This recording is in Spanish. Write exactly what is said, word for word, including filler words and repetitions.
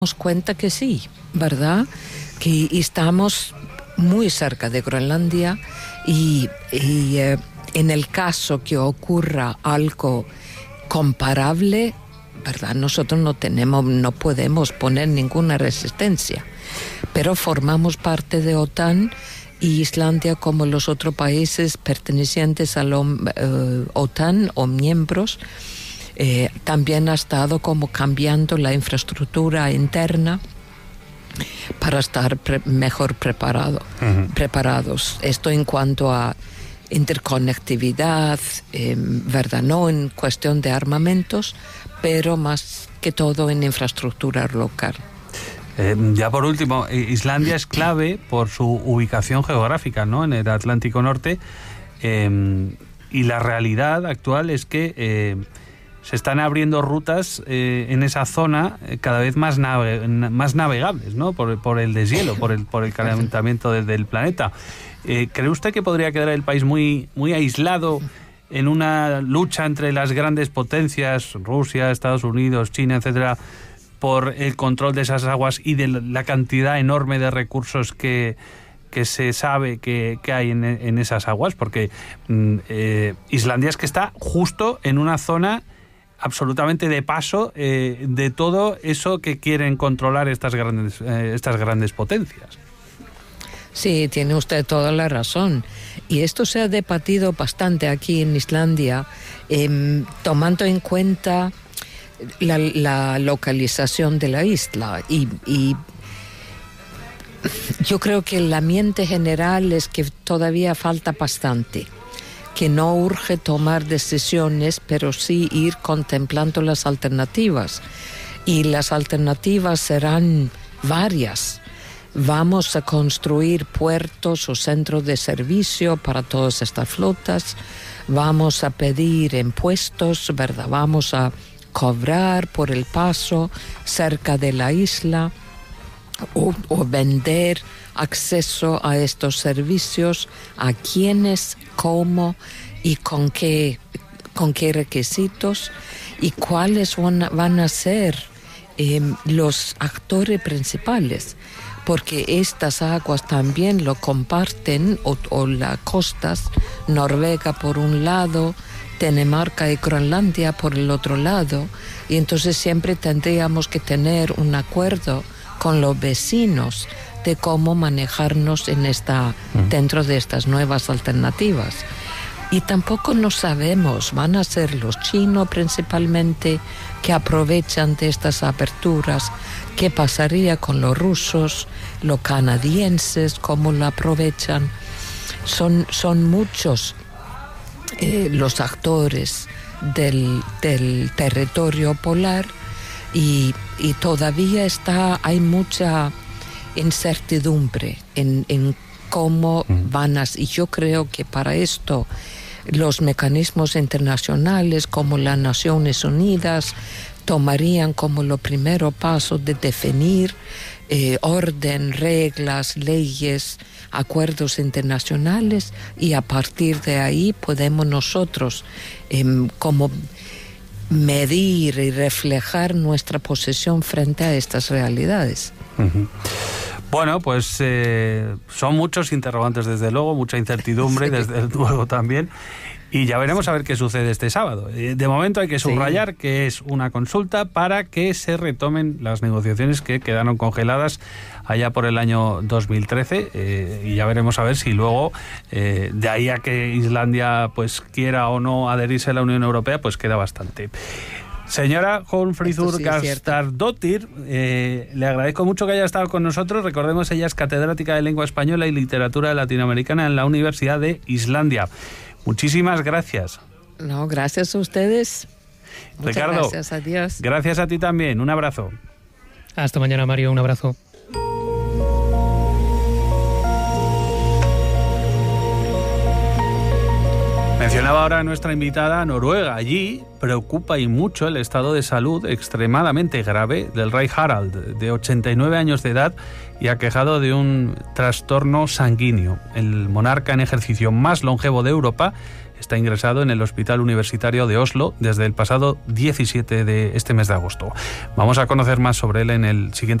Nos cuenta que sí, ¿verdad? Que estamos muy cerca de Groenlandia y, y eh, en el caso que ocurra algo comparable, ¿verdad? Nosotros no tenemos, no podemos poner ninguna resistencia, pero formamos parte de OTAN y Islandia, como los otros países pertenecientes a la uh, OTAN o miembros, Eh, también ha estado como cambiando la infraestructura interna para estar pre- mejor preparado, uh-huh. preparados. Esto en cuanto a interconectividad, eh, ¿verdad? No en cuestión de armamentos, pero más que todo en infraestructura local. Eh, ya por último, Islandia es clave por su ubicación geográfica, ¿no? En el Atlántico Norte, eh, y la realidad actual es que eh, se están abriendo rutas eh, en esa zona eh, cada vez más, nave, más navegables, ¿no? Por, por el deshielo, por el, por el calentamiento de, del planeta. Eh, ¿Cree usted que podría quedar el país muy, muy aislado en una lucha entre las grandes potencias, Rusia, Estados Unidos, China, etcétera, por el control de esas aguas y de la cantidad enorme de recursos que, que se sabe que, que hay en, en esas aguas? Porque eh, Islandia es que está justo en una zona absolutamente de paso eh, de todo eso que quieren controlar estas grandes, eh, estas grandes potencias. Sí, tiene usted toda la razón. Y esto se ha debatido bastante aquí en Islandia, eh, tomando en cuenta la, la localización de la isla. Y, y yo creo que el ambiente general es que todavía falta bastante, que no urge tomar decisiones, pero sí ir contemplando las alternativas. Y las alternativas serán varias. Vamos a construir puertos o centros de servicio para todas estas flotas. Vamos a pedir impuestos, ¿verdad? Vamos a cobrar por el paso cerca de la isla o, o vender acceso a estos servicios a quienes, cómo y con qué, con qué requisitos y cuáles van a, van a ser eh, los actores principales, porque estas aguas también lo comparten, o, o las costas, Noruega por un lado, Dinamarca y Groenlandia por el otro lado, y entonces siempre tendríamos que tener un acuerdo con los vecinos de cómo manejarnos en esta, dentro de estas nuevas alternativas. Y tampoco no sabemos, van a ser los chinos principalmente que aprovechan de estas aperturas, qué pasaría con los rusos, los canadienses, cómo la aprovechan. Son, son muchos eh, los actores del, del territorio polar y, y todavía está, hay mucha incertidumbre en, en cómo van a... Y yo creo que para esto los mecanismos internacionales como las Naciones Unidas tomarían como lo primero paso de definir eh, orden, reglas, leyes, acuerdos internacionales, y a partir de ahí podemos nosotros eh, como medir y reflejar nuestra posición frente a estas realidades. Uh-huh. Bueno, pues eh, son muchos interrogantes desde luego, mucha incertidumbre sí. desde luego también, y ya veremos a ver qué sucede este sábado. De momento hay que subrayar sí. que es una consulta para que se retomen las negociaciones que quedaron congeladas allá por el año dos mil trece, eh, y ya veremos a ver si luego eh, de ahí a que Islandia pues quiera o no adherirse a la Unión Europea, pues queda bastante. Señora Hólmfríður sí Gastardóttir, eh, le agradezco mucho que haya estado con nosotros. Recordemos, ella es catedrática de Lengua Española y Literatura Latinoamericana en la Universidad de Islandia. Muchísimas gracias. No, gracias a ustedes. Muchas Ricardo, gracias, adiós. Gracias a ti también, un abrazo. Hasta mañana, Mario, un abrazo. Mencionaba ahora a nuestra invitada Noruega. Allí preocupa y mucho el estado de salud extremadamente grave del rey Harald, de ochenta y nueve años de edad y aquejado de un trastorno sanguíneo. El monarca en ejercicio más longevo de Europa está ingresado en el Hospital Universitario de Oslo desde el pasado diecisiete de este mes de agosto. Vamos a conocer más sobre él en el siguiente